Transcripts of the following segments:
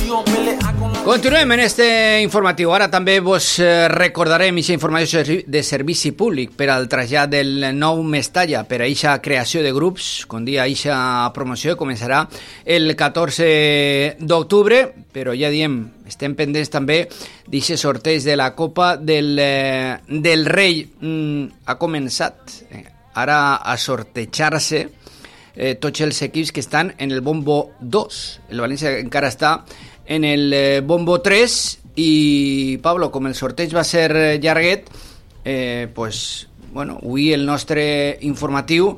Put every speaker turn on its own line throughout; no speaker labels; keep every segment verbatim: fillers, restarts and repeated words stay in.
Continuem en este informatiu. Ara també vos recordarem aquesta informació de servici públic per al trasllat del nou Mestalla per a aquesta creació de grups. Com dia, aquesta promoció començarà el catorze d'octubre, però ja diem, estem pendents també d'aquest sorteig de la Copa del, del Rei. Mm, ha començat ara a sortejar-se eh, tots els equips que estan en el bombo dos. El València encara està en el eh, bombo tres i, Pablo, com el sorteig va ser llarguet, eh, pues, bueno, avui el nostre informatiu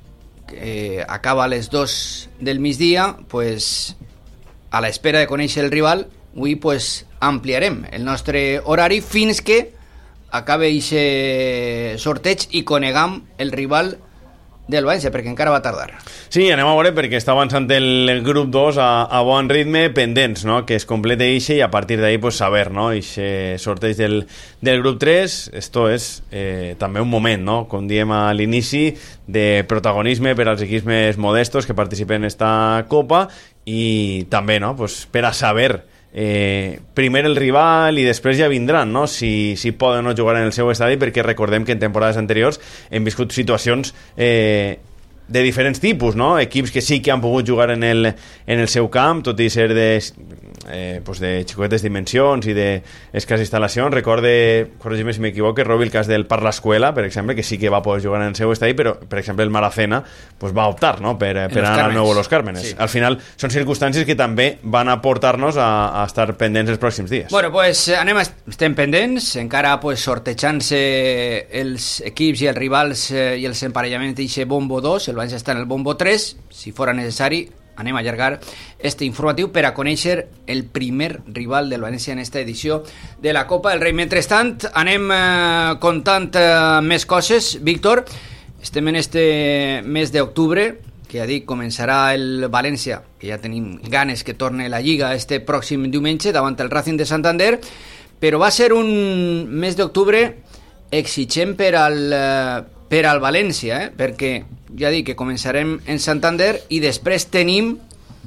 que eh, acaba a les dos del migdia, pues, a l'espera de conèixer el rival, avui pues, ampliarem el nostre horari fins que acabe aquest sorteig i conegam el rival del València, perquè encara va tardar.
Sí, anem a veure, perquè està avançant el grup dos a, a bon ritme, pendents, no?, que es complete ixe i a partir d'ahí pues, saber, no?, ixe sorteig del, del grup tres. Esto és eh, també un moment, no?, com diem a l'inici, de protagonisme per als equips més modestos que participen en esta Copa i també, no?, pues, per a saber Eh, primer el rival i després ja vindran, no? Si, si poden no jugar en el seu estadi, perquè recordem que en temporades anteriors hem viscut situacions eh, de diferents tipus, no? Equips que sí que han pogut jugar en el, en el seu camp, tot i ser de, eh, pues de xicotetes dimensions i d'escasses instal·lacions. Recorde, corregim si m'equivoque, Robi, el cas del Parla Escuela, per exemple, que sí que va poder jugar en el seu estadi, però, per exemple, el Maracena pues, va optar, no?, per, per anar al nou Los Cármenes. Sí. Al final, són circumstàncies que també van a portar-nos a, a estar pendents els pròxims dies.
Bueno, pues anem, a, estem pendents, encara pues, sortejant-se els equips i els rivals eh, i els emparellaments d'aquest bombo dos. El València està en el bombo tres. Si fora necessari, anem a allargar este informatiu per a conèixer el primer rival del València en esta edició de la Copa del Rei. Mentrestant, anem eh, contant eh, més coses. Víctor, estem en este mes d'octubre, que ja dic, començarà el València, que ja tenim ganes que torne la Lliga este pròxim diumenge davant el Racing de Santander, però va ser un mes d'octubre exigent per al, per al València, eh? Perquè ja dic que començarem en Santander i després tenim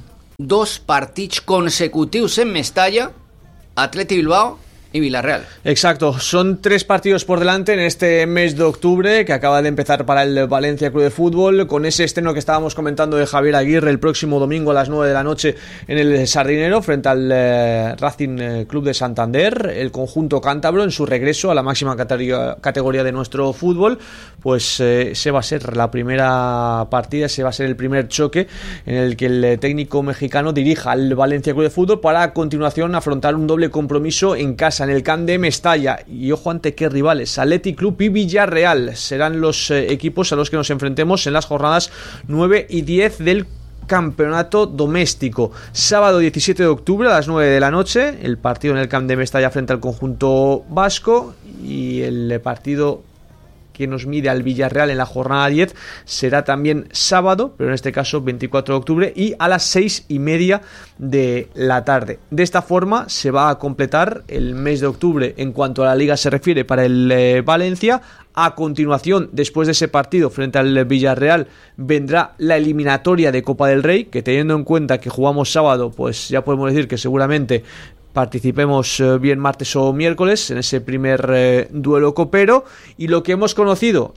dos partits consecutius en Mestalla, Athletic Bilbao y Villarreal.
Exacto, son tres partidos por delante en este mes de octubre que acaba de empezar para el Valencia Club de Fútbol, con ese estreno que estábamos comentando de Javier Aguirre el próximo domingo a las nueve de la noche en el Sardinero frente al eh, Racing eh, Club de Santander. El conjunto cántabro en su regreso a la máxima categoría, categoría de nuestro fútbol, pues eh, se va a ser la primera partida, se va a ser el primer choque en el que el técnico mexicano dirija al Valencia Club de Fútbol para a continuación afrontar un doble compromiso en casa, en el camp de Mestalla. Y ojo ante qué rivales, Athletic Club y Villarreal serán los eh, equipos a los que nos enfrentemos en las jornadas nueve y diez del campeonato doméstico. Sábado diecisiete de octubre a las nueve de la noche, el partido en el camp de Mestalla frente al conjunto vasco, y el partido que nos mide al Villarreal en la jornada diez será también sábado, pero en este caso veinticuatro de octubre, y a las seis y media de la tarde. De esta forma se va a completar el mes de octubre en cuanto a la Liga se refiere para el eh, Valencia. A continuación, después de ese partido frente al Villarreal, vendrá la eliminatoria de Copa del Rey, que teniendo en cuenta que jugamos sábado, pues ya podemos decir que seguramente participemos eh, bien martes o miércoles en ese primer eh, duelo copero. Y lo que hemos conocido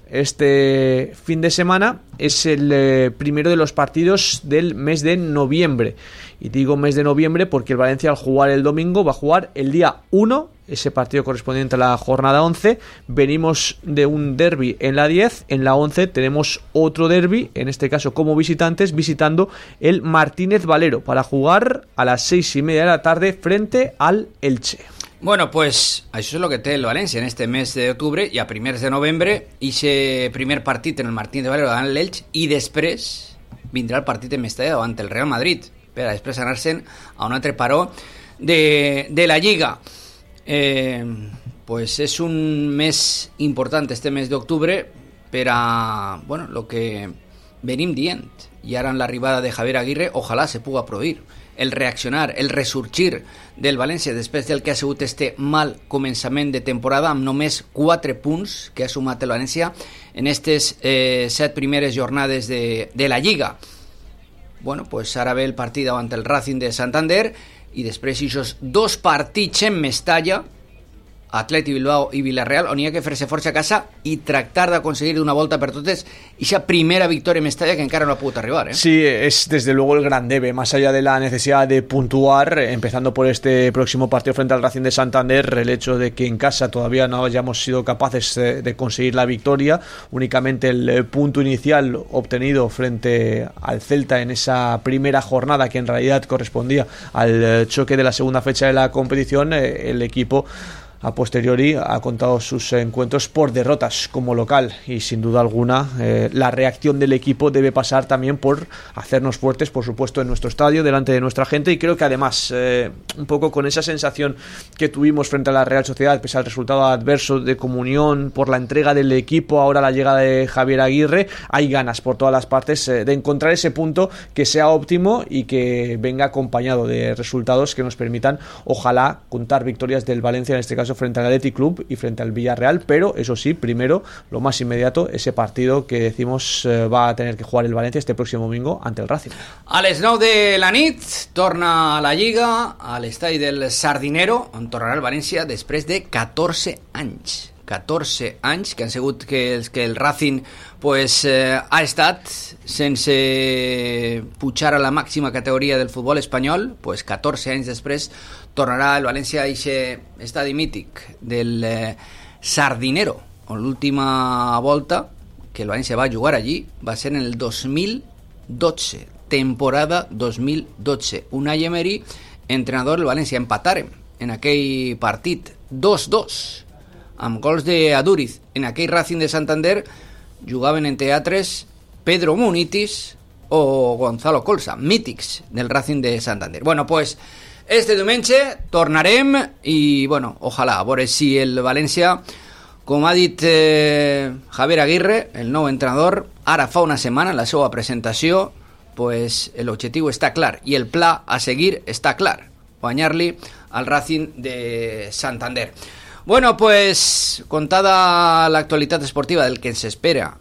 este fin de semana es el eh, primero de los partidos del mes de noviembre. Y digo mes de noviembre porque el Valencia, al jugar el domingo, va a jugar el día uno, ese partido correspondiente a la jornada once. Venimos de un derbi en la diez, en la once tenemos otro derbi, en este caso como visitantes, visitando el Martínez Valero, para jugar a las seis y media de la tarde frente al Elche.
Bueno, pues això és el que té el València en este mes d'octubre, i a primers de novembre ixe primer partit en el Martínez Valero davant l'Elche, i després vindrà el partit en Mestalla davant el Real Madrid, per a després anar-se'n a un altre paró de, de la Lliga. Eh, pues és un mes important este mes d'octubre per a, bueno, lo que venim dient, i ara en l'arribada de Javier Aguirre ojalà se puga produir el reaccionar, el resurgir del València després del que ha sigut este mal començament de temporada, amb només quatre punts que ha sumat el València en aquestes eh, set primeres jornades de, de la Lliga. Bueno, pues ara ve el partit davant el Racing de Santander i després aquests dos partits en Mestalla, Atleti Bilbao i Villarreal, on hi ha que fer-se força a casa i tractar d'aconseguir d'una volta per totes esa primera victoria en Mestalla que encara no ha podido arribar, ¿eh?
Sí, es desde luego el gran debe, más allá de la necesidad de puntuar, empezando por este próximo partido frente al Racing de Santander, el hecho de que en casa todavía no hayamos sido capaces de conseguir la victoria, únicamente el punto inicial obtenido frente al Celta en esa primera jornada que en realidad correspondía al choque de la segunda fecha de la competición, el equipo a posteriori ha contado sus encuentros por derrotas como local y sin duda alguna eh, la reacción del equipo debe pasar también por hacernos fuertes, por supuesto, en nuestro estadio, delante de nuestra gente, y creo que además eh, un poco con esa sensación que tuvimos frente a la Real Sociedad pese al resultado adverso, de comunión por la entrega del equipo, ahora la llegada de Javier Aguirre, hay ganas por todas las partes eh, de encontrar ese punto que sea óptimo y que venga acompañado de resultados que nos permitan, ojalá, contar victorias del Valencia, en este caso frente al Athletic Club y frente al Villarreal, pero eso sí, primero, lo más inmediato, ese partido que decimos eh, va a tener que jugar el Valencia este próximo domingo ante el Racing.
A les nou de la nit torna a la Lliga a l'estadi del Sardinero, on tornarà el València després de catorze anys. catorze anys que han sigut que, els, que el Racing pues, eh, ha estat sense pujar a la màxima categoria del futbol espanyol, pues catorze anys després tornarà el València a aquest estadi mític del eh, Sardinero, on l'última volta que el València va jugar allí va ser en el dos mil dotze, temporada dos mil dotze. Unai Emery, entrenador del València, empataren en aquell partit dos dos amb gols d'Aduriz. En aquell Racing de Santander jugaven en teatres Pedro Munitis o Gonzalo Colsa, mítics del Racing de Santander. Bueno, pues este diumenge tornarem i, bueno, ojalà, a veure si el València, com ha dit eh, Javier Aguirre, el nou entrenador, ara fa una setmana, en la seva presentació, pues l'objectiu està clar i el pla a seguir està clar, guanyar-li al Racing de Santander. Bueno, pues contada l'actualitat esportiva del que ens espera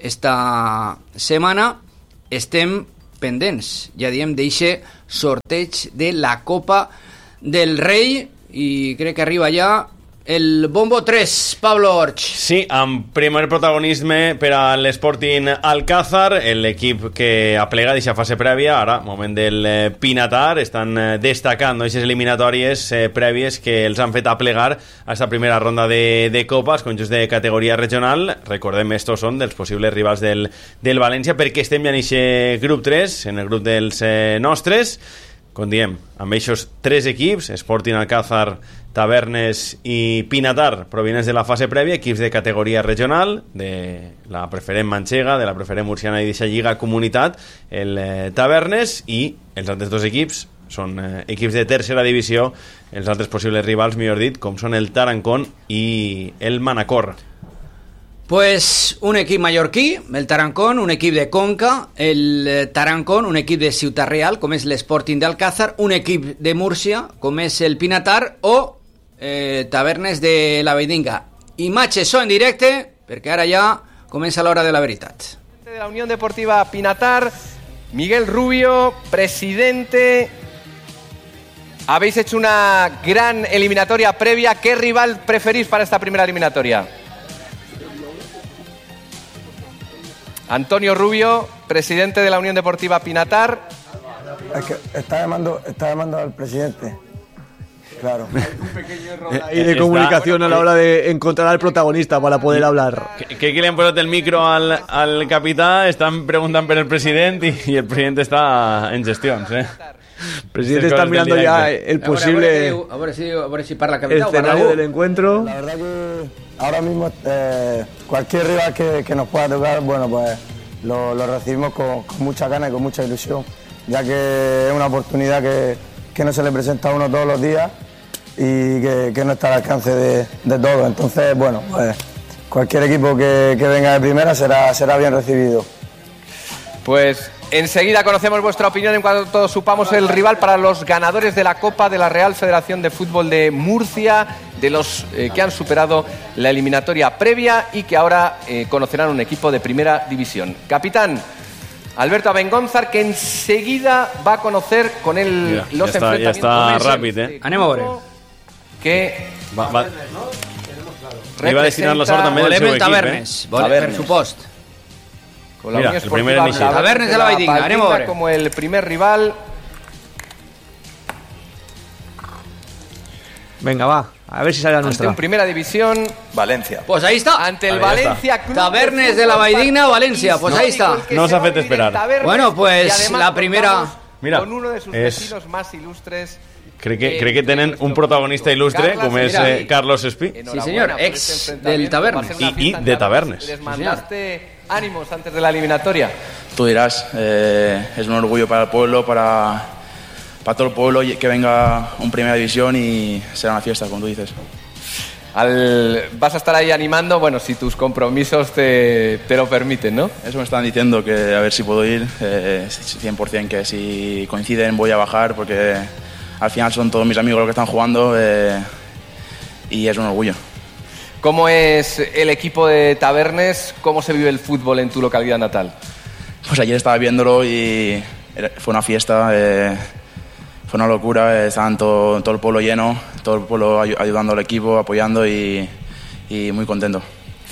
esta setmana, estem pendents, ja diem, d'eixe sorteig de la Copa del Rei i crec que arriba ja el Bombo tres, Pablo Orch.
Sí, amb primer protagonisme per a l'Sporting Alcázar, l'equip que ha plegat aquesta fase prèvia, ara, moment del eh, Pinatar, estan eh, destacant aquestes eliminatòries eh, prèvies que els han fet aplegar a aquesta primera ronda de, de Copa, els conjunts de categoria regional. Recordem, estos són dels possibles rivals del, del València, perquè estem ja en aquest grup tres, en el grup dels eh, nostres, com diem, amb aquests tres equips, Sporting Alcázar, Tavernes i Pinatar, provinents de la fase prèvia, equips de categoria regional, de la preferent manxega, de la preferent murciana i d'aquesta lliga comunitat, el eh, Tavernes, i els altres dos equips són eh, equips de tercera divisió, els altres possibles rivals, millor dit, com són el Tarancón i el Manacor.
Pues un equip mallorquí, el Tarancón, un equip de Conca, el Tarancón, un equip de Ciutat Real, com és l'Sporting d'Alcázar, un equip de Múrcia, com és el Pinatar, o eh, Tavernes de la Veidinga. Imatges són en directe, perquè ara ja comença l'hora de la veritat.
De la Unión Deportiva Pinatar, Miguel Rubio, presidente. Habéis hecho una gran eliminatoria previa. ¿Qué rival preferís para esta primera eliminatoria? Antonio Rubio, presidente de la Unión Deportiva Pinatar.
Es que está llamando, está llamando al presidente. Claro.
Hay un pequeño error ahí de comunicación a la hora de encontrar al protagonista para poder hablar.
¿Qué, qué le han puesto el micro al, al capitán? Están preguntando por el presidente y, y el presidente está en gestión, ¿sí?
El presidente está mirando ya el posible
a ver si, a ver si parla capitán,
escenario del encuentro.
La verdad que ahora mismo eh, cualquier rival que, que nos pueda tocar, bueno, pues lo, lo recibimos con, con mucha ganas y con mucha ilusión, ya que es una oportunidad que, que no se le presenta a uno todos los días y que, que no está al alcance de, de todos. Entonces, bueno, pues cualquier equipo que, que venga de primera será, será bien recibido.
Pues enseguida conocemos vuestra opinión en cuanto supamos el rival para los ganadores de la Copa de la Real Federación de Fútbol de Murcia, de los eh, que han superado la eliminatoria previa y que ahora eh, conocerán un equipo de primera división. Capitán, Alberto Abengonzar, que enseguida va a conocer con él
Mira,
los
ya está,
enfrentamientos.
ya está
con
Rapid,
este
eh.
Anem a veure.
Que
Va, va. Iba a destinar la sort també del
Volem
seu
el
equip,
Tavernes,
eh?
volem, per
Tavernes.
supost.
con la
Mira,
Unión
el primer
Esportiva
inicio.
Tavernes de la Valldigna, anem a veure.
como el primer rival.
Venga, va. A ver si sale la
Ante
nuestra.
un Primera División,
Valencia.
Pues ahí está.
ante el
Ahí está.
Valencia Club
Tavernes
de
de la
Fútbol,
Valldigna, Valencia, pues ahí
histórico,
está.
el que
No
se
os
va a
haced
vivir en
esperar.
Tavernes,
Bueno, pues,
y además
la primera-
contamos
Mira,
con uno de sus
es-
vecinos más ilustres.
Crec que,
Eh,
crec que tenen un protagonista il·lustre,
Carles
com és
Espí.
eh, Carlos Espí.
Enhorabuena
señor,
por
ex
este
del
enfrentamiento.
Tavernes.
Va a ser una
Y- y
fiesta en
de
Tavernes.
Tavernes.
Les mandaste ánimos antes de la eliminatoria.
Tú dirás, eh, es un orgullo para el pueblo, para, para todo el pueblo que venga un Primera División y será una fiesta, como tú dices.
Al, vas a estar ahí animando, bueno, si tus compromisos te, te lo permiten, ¿no?
Eso me están diciendo, que a ver si puedo ir, eh, cien por ciento que si coinciden voy a bajar, porque al final son todos mis amigos los que están jugando eh, y es un orgullo.
¿Cómo es el equipo de Tavernes? ¿Cómo se vive el fútbol en tu localidad natal?
Pues ayer estaba viéndolo y era- fue una fiesta, eh, fue una locura, eh, estaban todo, todo el pueblo lleno, todo el pueblo ayu- ayudando al equipo, apoyando y, y muy contento.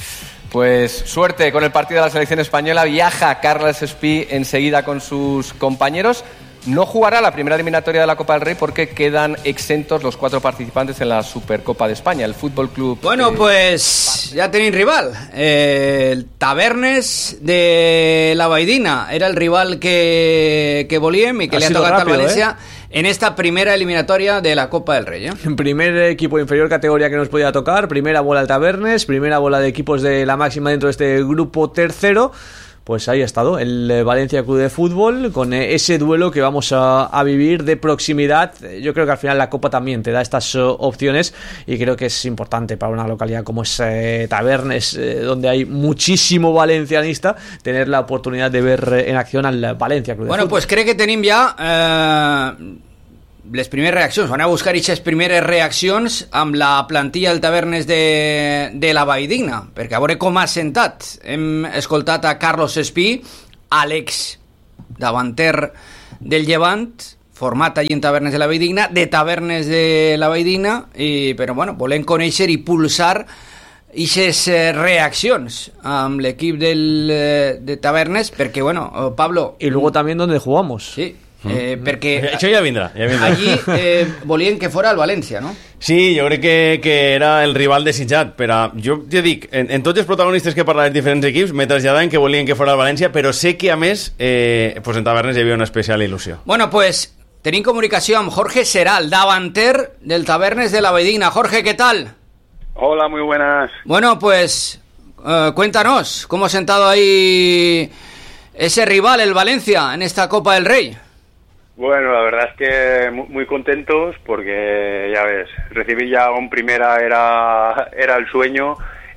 Pues suerte con el partido de la selección española. Viaja Carles Espí enseguida con sus compañeros. No jugará la primera eliminatoria de la Copa del Rey porque quedan exentos los cuatro participantes en la Supercopa de España. El Fútbol Club.
Bueno,
eh,
pues ya tenéis rival. Eh, el Tavernes de la Valldigna era el rival que, que volíem y que
Ha
le ha
sido
tocado al
rápido,
Valencia en esta primera eliminatoria de la Copa del Rey. ¿eh?
Primer equipo inferior categoría que nos podía tocar, primera bola al Tavernes, primera bola de equipos de la máxima dentro de este grupo tercero. Pues ahí ha estado el eh, Valencia Club de Fútbol con eh, ese duelo que vamos a, a vivir de proximidad. Eh, Yo creo que al final la Copa también te da estas eh, opciones y creo que es importante para una localidad como es eh, Tavernes, eh, donde hay muchísimo valencianista, tener la oportunidad de ver eh, en acción al Valencia Club de
Bueno,
Fútbol.
pues crec que tenim ja eh, les primeres reaccions. Van a buscar aquestes primeres reaccions amb la plantilla del Tavernes de, de la Valldigna, perquè a veure com ha sentat. Hem escoltat a Carlos Espí, Àlex, davanter del Llevant, format allí en Tavernes de la Valldigna, de Tavernes de la Valldigna, i, però bueno, volem conèixer i pulsar aquestes eh, reaccions amb l'equip del, eh, de Tavernes, perquè, bueno, eh, Pablo...
Y luego también donde jugamos.
Sí, eh, perquè
Això ja vindrà, ja vindrà.
allí eh, volien que fora el València, no?
Sí, jo crec que, que era el rival desitjat, però jo ja dic, en, en tots els protagonistes que parlen dels diferents equips me traslladen que volien que fora el València, però sé que a més eh, pues en Tavernes hi havia una especial il·lusió.
Bueno, pues tenim comunicació amb Jorge Seral, davanter del Tavernes de la Valldigna. Jorge, ¿qué tal?
Hola, muy buenas.
Bueno, pues eh, cuéntanos, ¿cómo ha sentado ahí ese rival, el Valencia, en esta Copa del Rey?
Bueno, la verdad es que mu- muy contentos porque, ya ves, recibir ya un primera era, era el sueño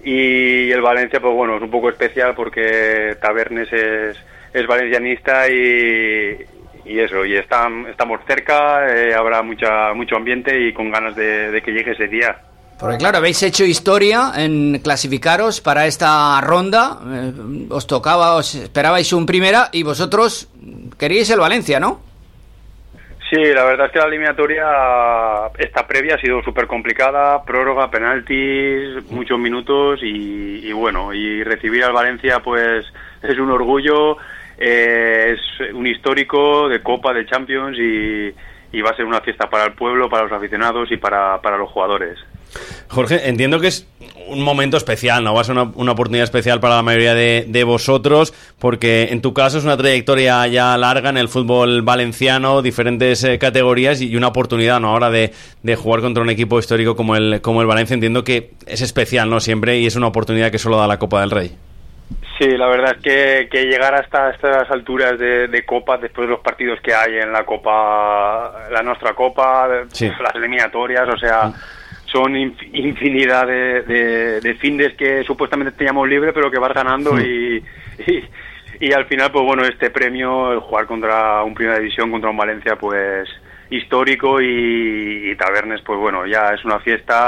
y el Valencia, pues bueno, es un poco especial porque Tavernes es, es valencianista y, y eso, y están, estamos cerca, eh, habrá mucha mucho ambiente y con ganas de, de que llegue ese día.
Porque claro, habéis hecho historia en clasificaros para esta ronda, eh, os tocaba, os esperabais un primera y vosotros queríais el Valencia, ¿no?
Sí, la verdad es que la eliminatoria, esta previa ha sido súper complicada, prórroga, penaltis, muchos minutos y, y bueno, y recibir al Valencia pues es un orgullo, eh, es un histórico de Copa, de Champions y, y va a ser una fiesta para el pueblo, para los aficionados y para, para los jugadores.
Jorge, entiendo que es un momento especial, ¿no? Va a ser una, una oportunidad especial para la mayoría de, de vosotros, porque en tu caso es una trayectoria ya larga en el fútbol valenciano, diferentes eh, categorías y una oportunidad, ¿no? Ahora de, de jugar contra un equipo histórico como el, como el Valencia. Entiendo que es especial, ¿no? Siempre, y es una oportunidad que solo da la Copa del Rey.
Sí, la verdad es que, que llegar hasta estas alturas de, de Copa, después de los partidos que hay en la Copa, la nuestra Copa,
Sí.
las eliminatorias, o sea... Mm. Son inf- infinidad de, de, de findes que supuestamente teníamos libre, pero que vas ganando sí. y, y, y al final, pues bueno, este premio, el jugar contra un Primera División, contra un Valencia, pues histórico y, y Tavernes, pues bueno, ya es una fiesta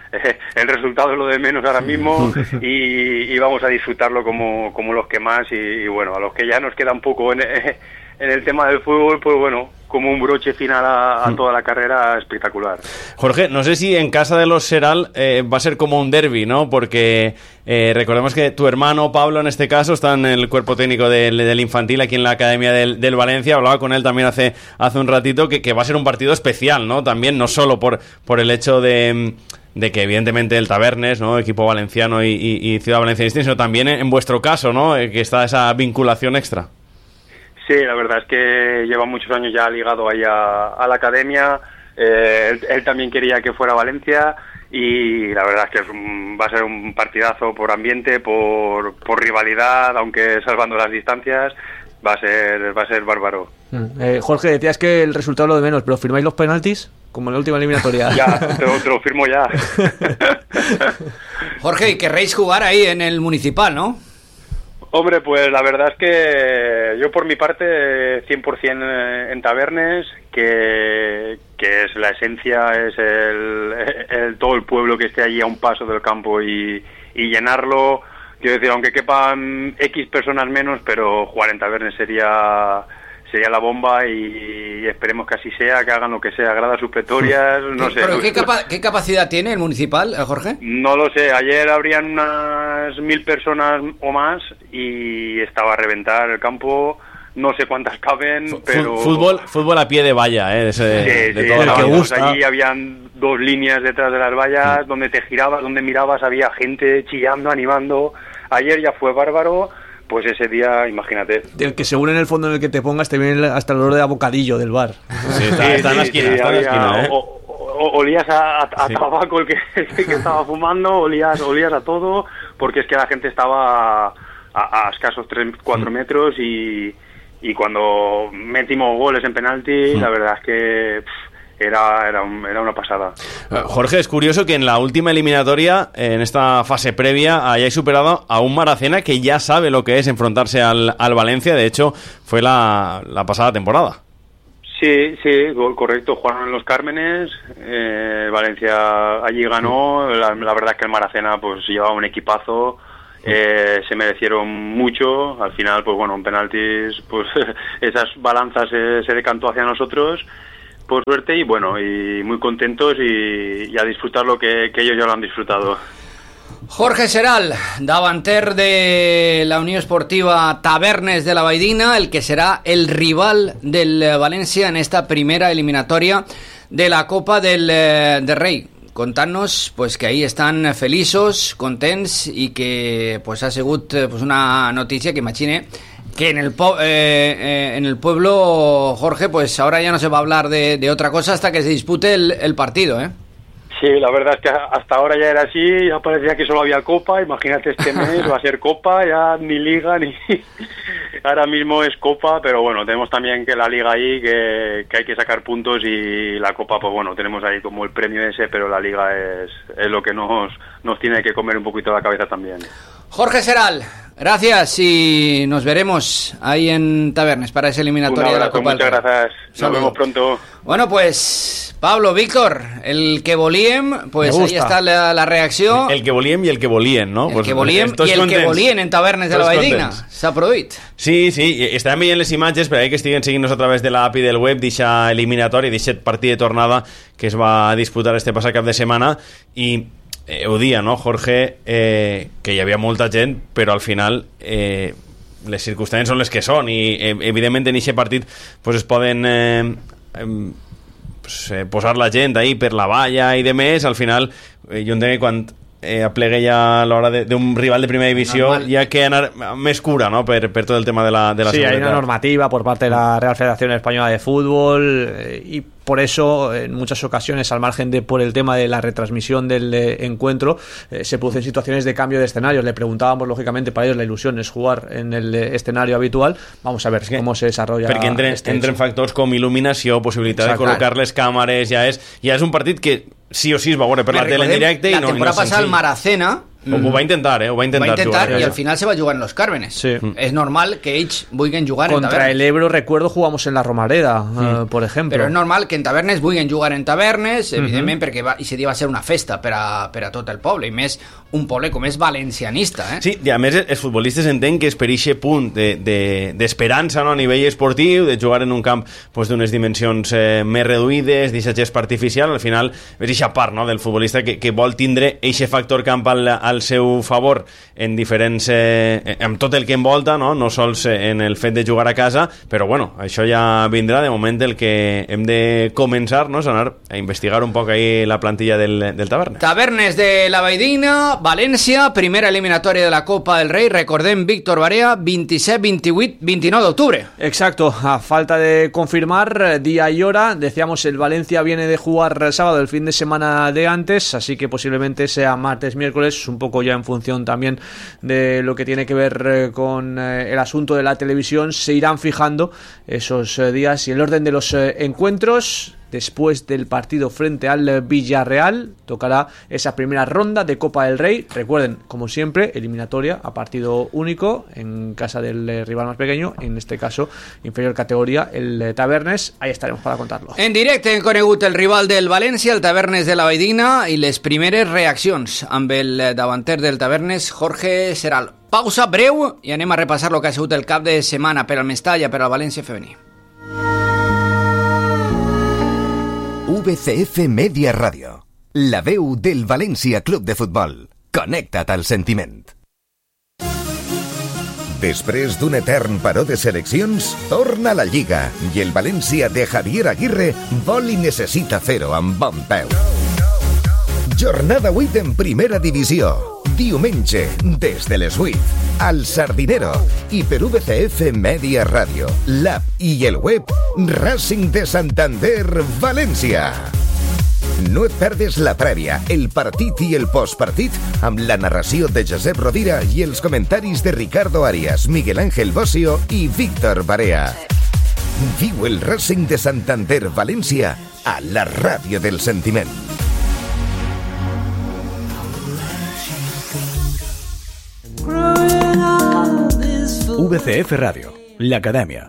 eh, el resultado es lo de menos ahora mismo y, y vamos a disfrutarlo como, como los que más y, y bueno, a los que ya nos queda un poco en, en el tema del fútbol, pues bueno, como un broche final a, a toda la carrera espectacular.
Jorge, no sé si en casa de los Seral eh, va a ser como un derbi, ¿no? Porque eh, recordemos que tu hermano Pablo, en este caso, está en el cuerpo técnico del, del infantil aquí en la Academia del, del Valencia. Hablaba con él también hace, hace un ratito que, que va a ser un partido especial, ¿no? También, no solo por, por el hecho de... de que evidentemente el Tabernes, ¿no? Equipo valenciano y, y, y Ciudad Valencianista, sino también en, en vuestro caso, ¿no? Que está esa vinculación extra.
Sí, la verdad es que lleva muchos años ya ligado ahí a, a la academia. Eh, él, él también quería que fuera Valencia y la verdad es que es un, va a ser un partidazo por ambiente, por, por rivalidad, aunque salvando las distancias, va a ser va a ser bárbaro.
Eh, Jorge, decías que el resultado es lo de menos, pero ¿firmáis los penaltis? Como en la última eliminatoria.
Ya, te, te lo firmo ya.
Jorge, y querréis jugar ahí en el Municipal, ¿no?
Hombre, pues la verdad es que yo por mi parte cien por ciento en Tabernes, que, que es la esencia, es el, el todo el pueblo que esté allí a un paso del campo y, y llenarlo. Quiero decir, aunque quepan X personas menos, pero jugar en Tabernes sería... sería la bomba y esperemos que así sea, que hagan lo que sea, gradas supletorias, no sé.
¿Pero qué, capa- qué capacidad tiene el Municipal, Jorge?
No lo sé, ayer habrían unas mil personas o más y estaba a reventar el campo, no sé cuántas caben,
F-
pero...
Fútbol, fútbol a pie de valla, ¿eh? De, ese,
Sí,
de
sí,
toda la
no,
vida.
pues allí habían dos líneas detrás de las vallas, sí. Donde te girabas, donde mirabas, había gente chillando, animando. Ayer ya fue bárbaro. Pues ese día, imagínate.
Del que según en el fondo en el que te pongas te viene hasta el olor de bocadillo del bar.
Sí, está, está en la esquina, sí, está en la esquina, ¿eh?
O, o, olías a, a, sí. a tabaco el que, el que estaba fumando, olías, olías a todo, porque es que la gente estaba a, a escasos tres, cuatro mm. metros y, y cuando metimos goles en penalti, mm. la verdad es que... Pff, Era, era, un, era una pasada.
Jorge, es curioso que en la última eliminatoria, en esta fase previa, hayáis superado a un Maracena que ya sabe lo que es enfrentarse al, al Valencia. De hecho, fue la, la pasada temporada.
Sí, sí, correcto. Jugaron en los Cármenes. Eh, Valencia allí ganó. La, la verdad es que el Maracena pues llevaba un equipazo. Eh, se merecieron mucho. Al final, pues bueno, en penaltis, pues esas balanzas se, se decantó hacia nosotros. Por suerte y bueno, y muy contentos y, y a disfrutar lo que, que ellos ya lo han disfrutado.
Jorge Seral, davanter de la Unión Esportiva Tabernes de la Baidina, el que será el rival del Valencia en esta primera eliminatoria de la Copa del, del Rey. Contant-nos pues, que ahí estan feliços, contents i que pues, ha sigut pues, una notícia que imagine que en el po- eh, eh, en el pueblo, Jorge, pues ahora ya no se va a hablar de, de otra cosa hasta que se dispute el, el partido, ¿eh?
Sí, la verdad es que hasta ahora ya era así, ya parecía que solo había Copa, imagínate este mes va a ser Copa, ya ni Liga, ni ahora mismo es Copa, pero bueno, tenemos también que la Liga ahí, que, que hay que sacar puntos y la Copa, pues bueno, tenemos ahí como el premio ese, pero la Liga es, es lo que nos, nos tiene que comer un poquito la cabeza también.
Jorge Seral, gracias y nos veremos ahí en Tabernes para esa eliminatoria de la Copa.
Muchas gracias, nos Saludos. Vemos pronto.
Bueno, pues Pablo, Víctor, el que volíem, pues ahí está la, la reacció.
El que volíem i el que volien, no?
El
pues,
que volíem i el contents. Que volien en Tavernes de la Valldigna. S'ha produït.
Sí, sí, estàvem veient les imatges per ahí que estiguen seguint-nos a través de l'app i del web d'eixa eliminatòria, d'eixa partit de tornada que es va disputar este passat cap de setmana i eh, ho dia, no, Jorge, eh, que hi havia molta gent, però al final eh, les circumstàncies són les que són i eh, evidentment en aquest partit pues, es poden eh, eh, pues, eh, posar la gent ahí per la valla i de més, al final eh, jo entenc que quan eh, aplegue ja a l'hora d'un rival de primera divisió normal. Hi ha que anar més cura, ¿no? per, per tot el tema de la, de la
sí,
seguretat.
Hay una normativa por parte de la Real Federación Española de Fútbol eh, y por eso en muchas ocasiones, al margen de por el tema de la retransmisión del eh, encuentro, eh, se producen situaciones de cambio de escenarios. Le preguntábamos, lógicamente, para ellos la ilusión es jugar en el eh, escenario habitual. Vamos a ver es cómo se desarrolla.
Perquè entren,
este
entren factors com il·luminació, possibilitat
Exacte.
de col·locar les càmeres, ja és, ja és un partit que sí o sí es va veure per la tele en directe.
La
i no,
temporada
i no
passada el Maracena
Mm. Ho va intentar, eh? Ho va intentar,
ho va intentar
jugar,
y al final se va jugar en los Cármenes.
Sí.
Es normal que ells vulguin jugar
Contra
en Tavernes.
el Ebro, recuerdo, jugamos en la Romareda,
Mm.
uh, por ejemplo.
Però és normal que en Tavernes vulguin jugar en Tavernes, evidentment, uh-huh. perquè va, i ese dia va ser una festa per a, per a tot el poble, i més un poble com és valencianista. Eh?
Sí, i a més els futbolistes entenc que és per aquest punt d'esperança de, de, no, a nivell esportiu, de jugar en un camp pues, d'unes dimensions eh, més reduïdes, d'aquesta gespa artificial, al final és aquesta part no, del futbolista que, que vol tindre aquest factor camp al, al seu favor en diferents... Eh, amb tot el que envolta, no? No sols en el fet de jugar a casa, però bueno, això ja vindrà. De moment el que hem de començar no, és anar a investigar un poc ahí la plantilla del, del Tavernes.
Tavernes de la Valldigna, València, primera eliminatòria de la Copa del Rei, recordem Víctor Barea, veintisiete, veintiocho, veintinueve de octubre.
Exacto, a falta de confirmar día y hora, decíamos el Valencia viene de jugar sábado el fin de semana de antes, así que posiblemente sea martes, miércoles, un poco ya en función también de lo que tiene que ver con el asunto de la televisión, se irán fijando esos días y el orden de los encuentros. Después del partido frente al Villarreal tocará esa primera ronda de Copa del Rey. Recuerden, como siempre, eliminatoria a partido único en casa del rival más pequeño, en este caso inferior categoría, el Tavernes. Ahí estaremos para contarlo.
En directe hem conegut el rival del València, el Tavernes de la Valldigna, i les primeres reaccions amb el davanter del Tavernes, Jorge Seral. Pausa breu i anem a repassar el que ha sigut el cap de setmana per al Mestalla, per al València femení.
V C F Media Ràdio, la veu del València Club de Futbol. Connecta't al sentiment. Després d'un etern paró de seleccions, torna a la Lliga i el València de Javier Aguirre vol i necessita fer-ho amb bon peu. Jornada vuit en primera divisió. Diumenge, des de les vuit, al Sardinero i per V C F Media Ràdio, l'app i el web Racing de Santander València. No et perdes la prèvia, el partit i el postpartit amb la narració de Josep Rovira i els comentaris de Ricardo Arias, Miguel Ángel Bocio i Víctor Barea. Viu el Racing de Santander València a la ràdio del sentiment.
V C F Ràdio, l'acadèmia.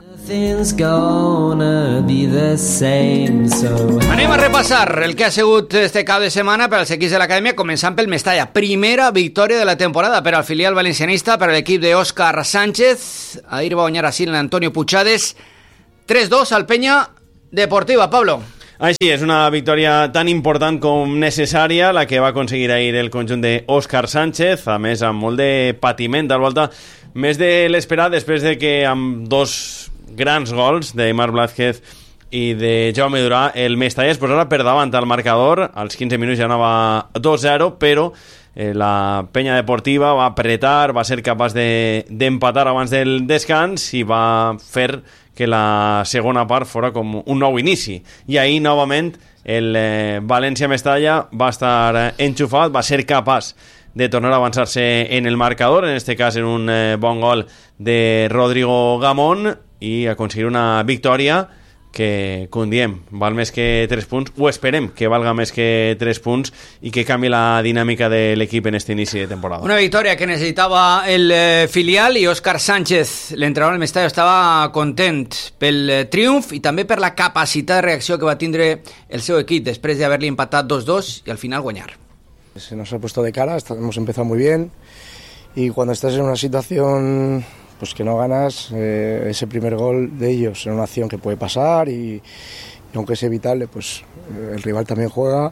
Anem a repassar el que ha sigut este cap de setmana per als equips de l'acadèmia, començant pel Mestalla. Primera victòria de la temporada per al filial valencianista, per a l'equip d'Òscar Sánchez. Ahir va guanyar així l'Antonio Puchades. tres dos al Peña Deportiva. Pablo.
Així és, una victòria tan important com necessària la que va aconseguir ahir el conjunt d'Òscar Sánchez, a més amb molt de patiment al volta, més de l'esperat, després de que amb dos grans gols d'Aimar Blázquez i de Jaume Durà el Mestalla es posarà per davant al marcador. Als quinze minuts ja anava dos zero, però eh, la Penya Deportiva va apretar, va ser capaç de, d'empatar abans del descans i va fer que la segona part fora com un nou inici. I ahir, novament, el eh, València-Mestalla va estar enxufat, va ser capaç de tornar a avançar-se en el marcador, en este cas en un eh, bon gol de Rodrigo Gamón, i aconseguir una victòria que, com diem, val més que tres punts, o esperem que valga més que tres punts i que canvi la dinàmica de l'equip en este inici de temporada.
Una victòria que necessitava el eh, filial, i Òscar Sánchez, l'entrenador del Mestalla, estava content pel eh, triomf i també per la capacitat de reacció que va tindre el seu equip després d'haver-li empatat dos dos i al final guanyar.
Se nos ha puesto de cara, hemos empezado muy bien y cuando estás en una situación pues que no ganas, eh, ese primer gol de ellos en una acción que puede pasar y, y aunque es evitable, pues eh, el rival también juega.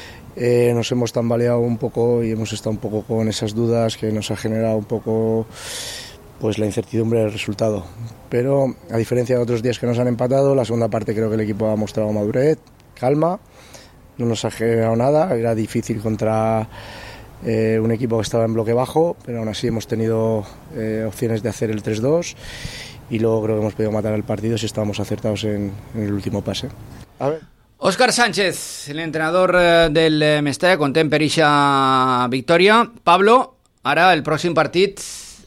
Eh, nos hemos tambaleado un poco y hemos estado un poco con esas dudas que nos ha generado un poco pues la incertidumbre del resultado. Pero a diferencia de otros días que nos han empatado, la segunda parte creo que el equipo ha mostrado madurez, calma, no nos ha generado nada, era difícil contra Eh, un equipo que estaba en bloque bajo, pero aún así hemos tenido eh, opciones de hacer el tres dos y luego creo que hemos podido matar el partido si estábamos acertados en, en el último pase. A ver.
Òscar Sánchez, l'entrenador del Mestalla, content per eixa victòria. Pablo, ara el pròxim partit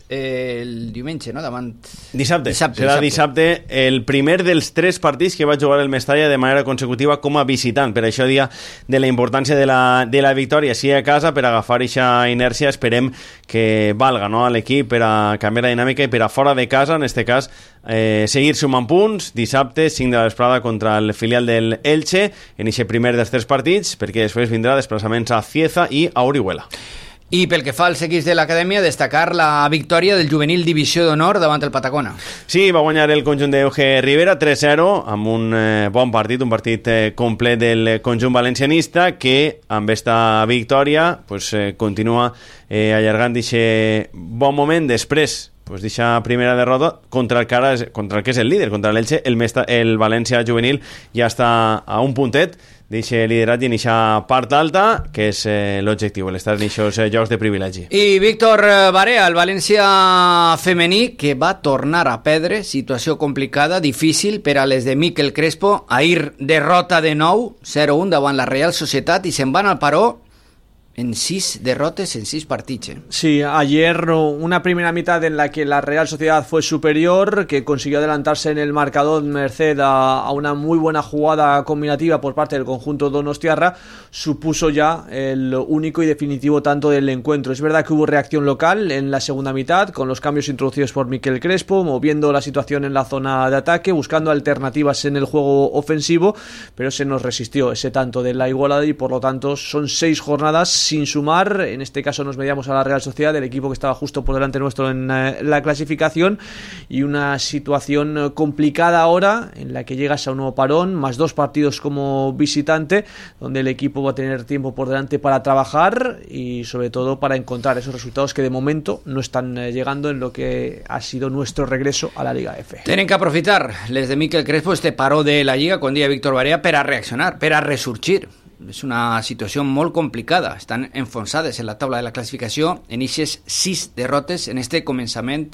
eh, el diumenge, no? Davant...
Dissabte.
dissabte.
Serà
dissabte.
dissabte el primer dels tres partits que va jugar el Mestalla de manera consecutiva com a visitant. Per això dia de la importància de la, de la victòria, sí a casa, per agafar aquesta inèrcia, esperem que valga, no, a l'equip per a canviar la dinàmica i per a fora de casa, en este cas, eh, seguir sumant punts. Dissabte, cinc de la vesprada contra el filial del Elche, en aquest primer dels tres partits, perquè després vindrà desplaçaments a Cieza i a Orihuela.
I pel que fa als equips de l'acadèmia, destacar la victòria del juvenil Divisió d'Honor davant el Patacona.
Sí, va guanyar el conjunt d'Euge Rivera tres zero, amb un eh, bon partit, un partit eh, complet del conjunt valencianista, que amb esta victòria pues, eh, continua eh, allargant aquest bon moment. Després pues dicha primera derrota contra el, cara, contra el que és el líder, contra l'Elche, el, Mesta, el València juvenil ja està a un puntet d'aquest lideratge en aquesta part alta, que és eh, l'objectiu, l'estar en aquests eh, llocs de privilegi.
I Víctor Barea, el València femení, que va tornar a perdre, situació complicada, difícil per a les de Miquel Crespo. Ahir derrota de nou, zero un davant la Real Societat, i se'n van al paró en seis derrotes en seis partidos. ¿eh?
Sí, ayer una primera mitad en la que la Real Sociedad fue superior, que consiguió adelantarse en el marcador merced a, a una muy buena jugada combinativa por parte del conjunto donostiarra, supuso ya el único y definitivo tanto del encuentro. Es verdad que hubo reacción local en la segunda mitad, con los cambios introducidos por Miquel Crespo, moviendo la situación en la zona de ataque, buscando alternativas en el juego ofensivo, pero se nos resistió ese tanto de la igualada y por lo tanto son seis jornadas sin sumar. En este caso nos medíamos a la Real Sociedad, el equipo que estaba justo por delante nuestro en eh, la clasificación, y una situación complicada ahora en la que llegas a un nuevo parón, más dos partidos como visitante, donde el equipo va a tener tiempo por delante para trabajar y sobre todo para encontrar esos resultados que de momento no están eh, llegando en lo que ha sido nuestro regreso a la Liga F.
Tienen que aprofitar les de Miquel Crespo este paró de la Lliga con dia Víctor Barea per a reaccionar, per a resurgir. És una situació molt complicada. Estan enfonsades en la taula de la classificació en aquestes sis derrotes en este començament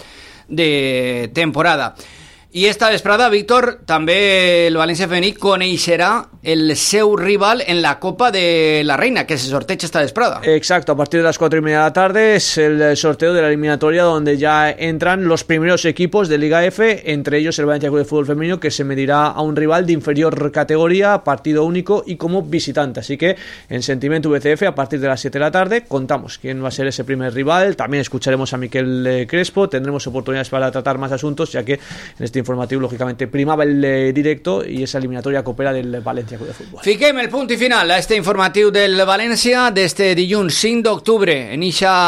de temporada. I esta vesprada, Víctor, també el València femení coneixerà el seu rival en la Copa de la Reina, que se sorteja esta vesprada.
Exacto, a partir de las cuatro y media de la tarde es el sorteo de la eliminatoria donde ya entran los primeros equipos de Liga F, entre ellos el Valencia Club de Fútbol Femenino, que se medirá a un rival de inferior categoría, partido único y como visitante. Así que en Sentimiento V C F, a partir de las siete de la tarde, contamos quién va a ser ese primer rival. También escucharemos a Miquel Crespo, tendremos oportunidades para tratar más asuntos, ya que en este informativo, lógicamente, primaba el eh, directo y esa eliminatoria coopera del València Club de Futbol.
Fiquem el punt i final a este informatiu del València d'este dilluns cinc d'octubre en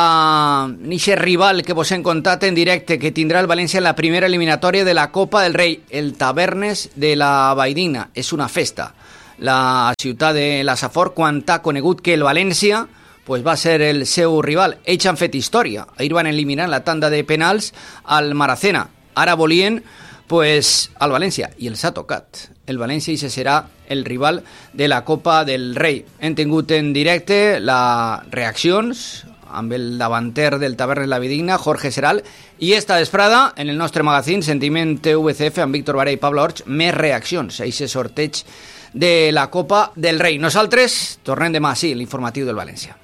ixe rival que vos hem contat en directe que tindrà el València en la primera eliminatòria de la Copa del Rei, el Tavernes de la Valldigna. És una festa. La ciutat de la Safor, quan ha conegut que el València pues va ser el seu rival. Ells han fet història. Ahir van eliminar la tanda de penals al Maracena. Ara volien pues al València, i els ha tocat. El València i serà el rival de la Copa del Rei. Hem tingut en directe les reaccions amb el davanter del Tavernes La Valldigna, Jorge Seral, i esta vesprada, en el nostre magazín Sentiment V C F, amb Víctor Barea i Pablo Orch, més reaccions a aquest sorteig de la Copa del Rei. Nosaltres tornem demà, sí, l'informatiu del València.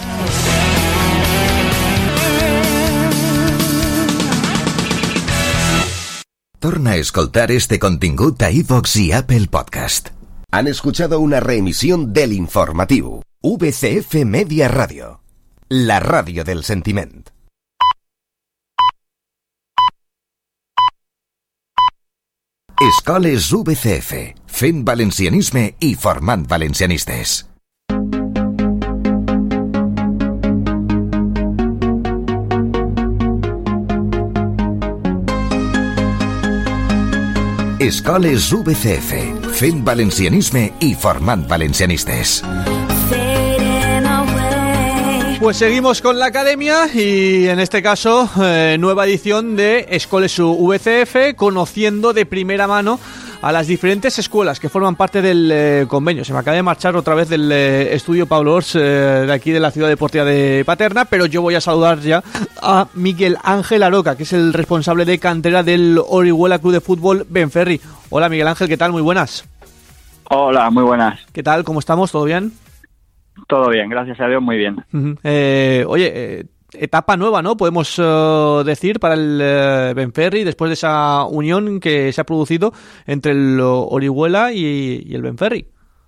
Torna a escoltar este contingut a iVox y Apple Podcast. Han escuchado una reemisión del informativo V C F Media Radio, la radio del sentiment. Escoles V C F, fent valencianisme i formant valencianistes. Escoles V C F, fent valencianisme i formant valencianistes.
Pues seguimos con la academia y en este caso eh, nueva edición de Escoles V C F, conociendo de primera mano a las diferentes escuelas que forman parte del eh, convenio. Se me acaba de marchar otra vez del eh, estudio Pablo Orch, eh, de aquí de la ciudad deportiva de Paterna, pero yo voy a saludar ya a Miguel Ángel Aroca, que es el responsable de cantera del Orihuela Club de Fútbol Benferri. Hola Miguel Ángel, ¿qué tal? Muy buenas.
Hola, muy buenas.
¿Qué tal? ¿Cómo estamos? ¿Todo bien?
Todo bien, gracias a Dios, muy bien.
Uh-huh. Eh, oye, eh, etapa nueva, ¿no? Podemos uh, decir, para el uh, Benferri, después de esa unión que se ha producido entre el Orihuela y, y el Benferri.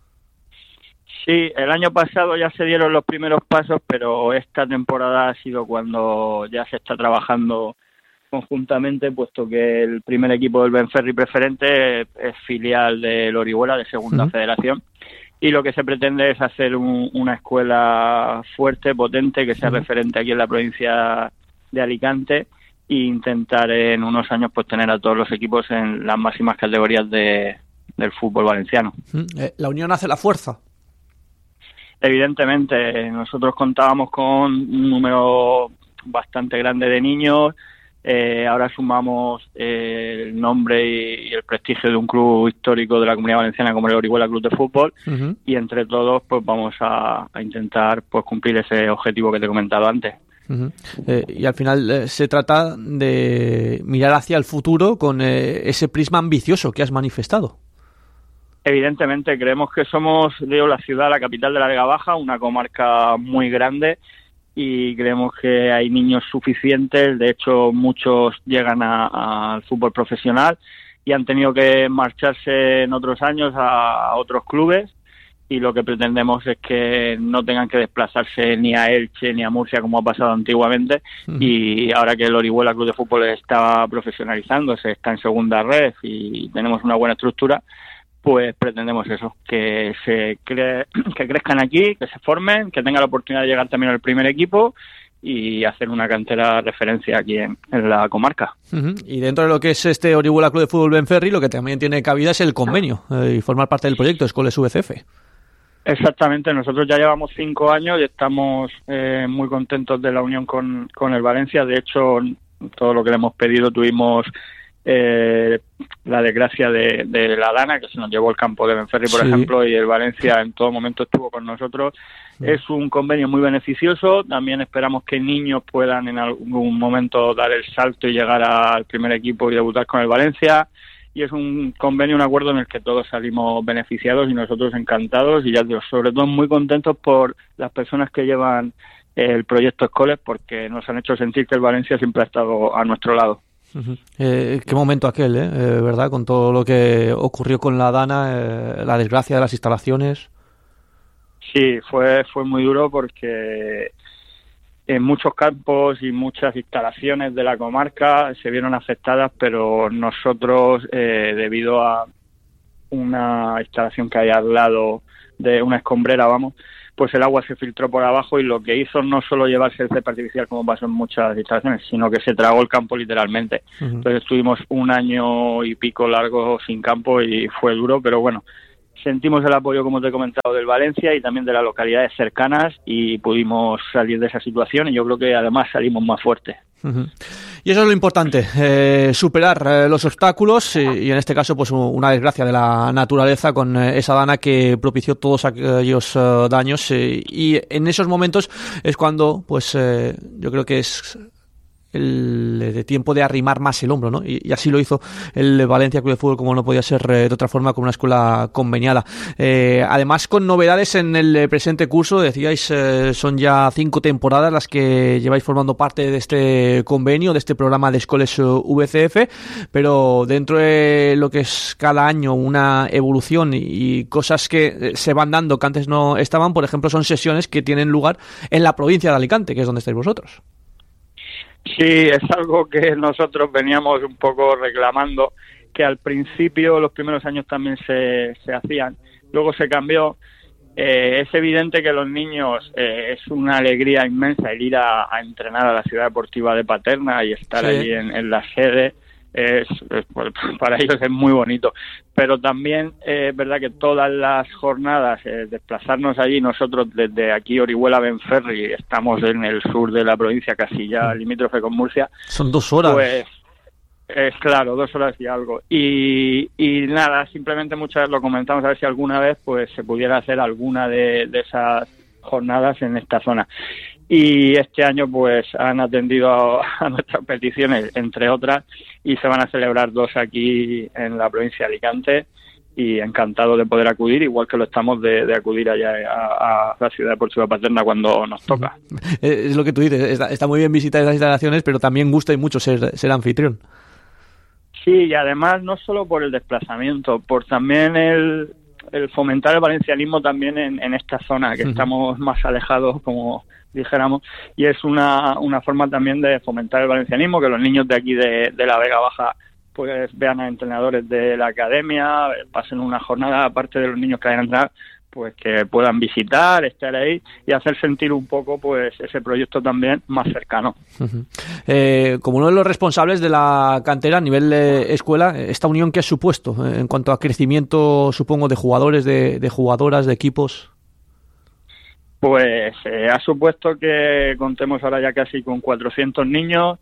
Sí, el año pasado ya se dieron los primeros pasos, pero esta temporada ha sido cuando ya se está trabajando conjuntamente, puesto que el primer equipo del Benferri Preferente es filial del Orihuela de Segunda uh-huh. Federación, y lo que se pretende es hacer un, una escuela fuerte, potente, que sea uh-huh. referente aquí en la provincia de Alicante, e intentar en unos años pues tener a todos los equipos en las máximas categorías de, del fútbol valenciano.
Uh-huh. La unión hace la fuerza.
Evidentemente, nosotros contábamos con un número bastante grande de niños. Eh, ahora sumamos eh, el nombre y, y el prestigio de un club histórico de la Comunidad Valenciana como el Orihuela Club de Fútbol, uh-huh. y entre todos pues vamos a, a intentar pues cumplir ese objetivo que te he comentado antes.
Uh-huh. Eh, y al final eh, se trata de mirar hacia el futuro con eh, ese prisma ambicioso que has manifestado.
Evidentemente creemos que somos, digo, la ciudad, la capital de la Vega Baja, una comarca muy grande, y creemos que hay niños suficientes. De hecho, muchos llegan al fútbol profesional y han tenido que marcharse en otros años a, a otros clubes, y lo que pretendemos es que no tengan que desplazarse ni a Elche ni a Murcia como ha pasado antiguamente. Uh-huh. Y ahora que el Orihuela Club de Fútbol está profesionalizándose, está en segunda red y tenemos una buena estructura, pues pretendemos eso, que se cre- que crezcan aquí, que se formen, que tengan la oportunidad de llegar también al primer equipo y hacer una cantera referencia aquí en, en la comarca.
Uh-huh. Y dentro de lo que es este Orihuela Club de Fútbol Benferri, lo que también tiene cabida es el convenio eh, y formar parte del proyecto Escoles V C F.
Exactamente, nosotros ya llevamos cinco años y estamos eh, muy contentos de la unión con, con el Valencia. De hecho, todo lo que le hemos pedido tuvimos Eh, la desgracia de, de la Dana, que se nos llevó el campo de Benferri, por sí. ejemplo, y el Valencia en todo momento estuvo con nosotros. Sí. Es un convenio muy beneficioso. También esperamos que niños puedan en algún momento dar el salto y llegar al primer equipo y debutar con el Valencia. Y es un convenio, un acuerdo en el que todos salimos beneficiados y nosotros encantados, y ya digo, sobre todo muy contentos por las personas que llevan el proyecto Escoles, porque nos han hecho sentir que el Valencia siempre ha estado a nuestro lado.
Uh-huh. Eh, qué momento aquel, ¿eh? Eh, ¿verdad? Con todo lo que ocurrió con la Dana, eh, la desgracia de las instalaciones.
Sí, fue fue muy duro porque en muchos campos y muchas instalaciones de la comarca se vieron afectadas, pero nosotros, eh, debido a una instalación que hay al lado de una escombrera, vamos, pues el agua se filtró por abajo, y lo que hizo no solo llevarse el césped artificial como pasó en muchas instalaciones, sino que se tragó el campo literalmente. Uh-huh. Entonces estuvimos un año y pico largo sin campo y fue duro, pero bueno, sentimos el apoyo, como te he comentado, del Valencia y también de las localidades cercanas, y pudimos salir de esa situación, y yo creo que además salimos más fuertes.
Uh-huh. Y eso es lo importante, eh, superar eh, los obstáculos, y, y en este caso pues una desgracia de la naturaleza con eh, esa Dana que propició todos aquellos eh, daños, eh, y en esos momentos es cuando pues eh, yo creo que es el de tiempo de arrimar más el hombro, ¿no? Y, y así lo hizo el Valencia Club de Fútbol, como no podía ser eh, de otra forma, con una escuela conveniada. Eh, además, con novedades en el presente curso, decíais, eh, son ya cinco temporadas las que lleváis formando parte de este convenio, de este programa de Escoles V C F, pero dentro de lo que es cada año una evolución y cosas que se van dando que antes no estaban, por ejemplo, son sesiones que tienen lugar en la provincia de Alicante, que es donde estáis vosotros.
Sí, es algo que nosotros veníamos un poco reclamando, que al principio, los primeros años también se, se hacían, luego se cambió. Eh, es evidente que los niños eh, es una alegría inmensa el ir a, a entrenar a la ciudad deportiva de Paterna y estar sí. allí en, en la sede. Es, es, para ellos es muy bonito, pero también eh, es verdad que todas las jornadas, eh, desplazarnos allí, nosotros desde aquí Orihuela Benferri, estamos en el sur de la provincia, casi ya limítrofe con Murcia,
son dos horas,
pues es claro, dos horas y algo, y, y nada, simplemente muchas veces lo comentamos, a ver si alguna vez pues se pudiera hacer alguna de, de esas jornadas en esta zona. Y este año pues han atendido a, a nuestras peticiones, entre otras, y se van a celebrar dos aquí en la provincia de Alicante, y encantado de poder acudir, igual que lo estamos de, de acudir allá a, a la ciudad deportiva Paterna cuando nos toca.
Es lo que tú dices, está, está muy bien visitar esas instalaciones, pero también gusta y mucho ser, ser anfitrión.
Sí, y además no solo por el desplazamiento, por también el, el fomentar el valencianismo también en, en esta zona, que uh-huh. estamos más alejados, como dijéramos, y es una, una forma también de fomentar el valencianismo, que los niños de aquí de, de la Vega Baja pues vean a entrenadores de la academia, pasen una jornada, aparte de los niños que vayan a entrenar, pues que puedan visitar, estar ahí y hacer sentir un poco pues ese proyecto también más cercano.
Uh-huh. Eh, como uno de los responsables de la cantera a nivel eh, escuela, esta unión que ha supuesto eh, en cuanto a crecimiento, supongo, de jugadores, de, de jugadoras, de equipos.
Pues eh, ha supuesto que contemos ahora ya casi con cuatrocientos niños,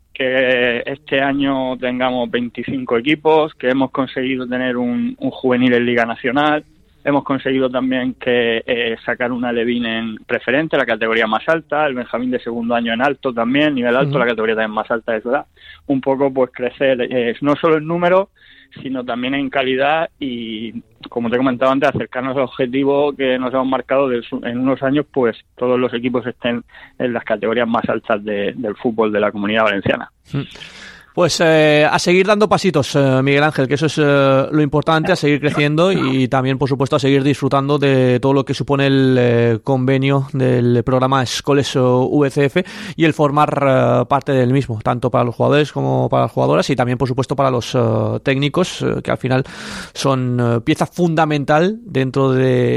que este año tengamos veinticinco equipos, que hemos conseguido tener un, un juvenil en Liga Nacional. Hemos conseguido también que eh, sacar una Levin en preferente, la categoría más alta, el Benjamín de segundo año en alto también, nivel alto, uh-huh. la categoría también más alta de su edad. Un poco pues crecer, eh, no solo en número, sino también en calidad y, como te comentaba antes, acercarnos al objetivo que nos hemos marcado de, en unos años, pues todos los equipos estén en las categorías más altas de, del fútbol de la Comunidad Valenciana.
Uh-huh. Pues eh, a seguir dando pasitos, eh, Miguel Ángel, que eso es eh, lo importante, a seguir creciendo y también, por supuesto, a seguir disfrutando de todo lo que supone el eh, convenio del programa Escoles V C F y el formar eh, parte del mismo, tanto para los jugadores como para las jugadoras y también, por supuesto, para los eh, técnicos, eh, que al final son eh, pieza fundamental dentro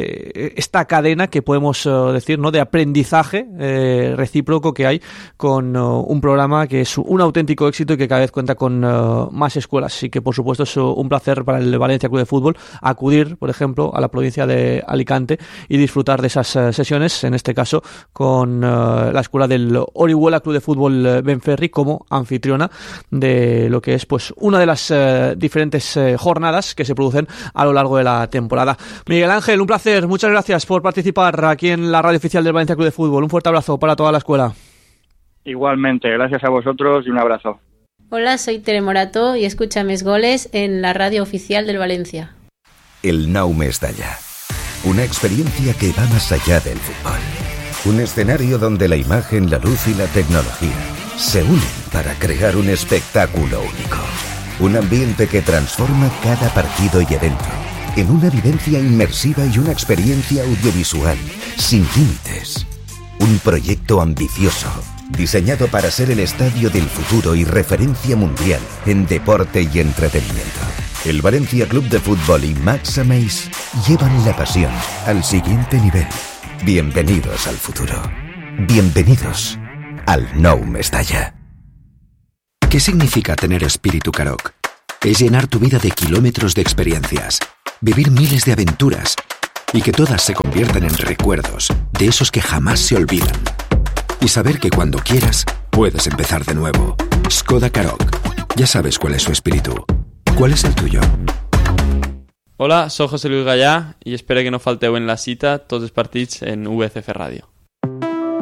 de esta cadena que podemos eh, decir, ¿no?, de aprendizaje eh, recíproco que hay con eh, un programa que es un auténtico éxito y que cada vez cuenta con uh, más escuelas, y que por supuesto es un placer para el Valencia Club de Fútbol acudir, por ejemplo, a la provincia de Alicante y disfrutar de esas uh, sesiones, en este caso con uh, la escuela del Orihuela Club de Fútbol Benferri como anfitriona de lo que es pues una de las uh, diferentes uh, jornadas que se producen a lo largo de la temporada. Miguel Ángel, un placer, muchas gracias por participar aquí en la radio oficial del Valencia Club de Fútbol. Un fuerte abrazo para toda la escuela.
Igualmente, gracias a vosotros y un abrazo.
Hola, soy Tere Morato y escucha Mis Goles en la radio oficial del Valencia.
El Nou Mestalla. Una experiencia que va más allá del fútbol. Un escenario donde la imagen, la luz y la tecnología se unen para crear un espectáculo único. Un ambiente que transforma cada partido y evento en una vivencia inmersiva y una experiencia audiovisual sin límites. Un proyecto ambicioso, diseñado para ser el estadio del futuro y referencia mundial en deporte y entretenimiento. El Valencia Club de Fútbol y Max Ameis llevan la pasión al siguiente nivel. Bienvenidos al futuro. Bienvenidos al Nou Mestalla.
¿Qué significa tener espíritu Karoq? Es llenar tu vida de kilómetros de experiencias, vivir miles de aventuras y que todas se conviertan en recuerdos de esos que jamás se olvidan. Y saber que cuando quieras, puedes empezar de nuevo. Skoda Karoq. Ya sabes cuál es su espíritu. ¿Cuál es el tuyo?
Hola, soy José Luis Gallà i espero que no falteu en la cita tots els partits en V C F Ràdio.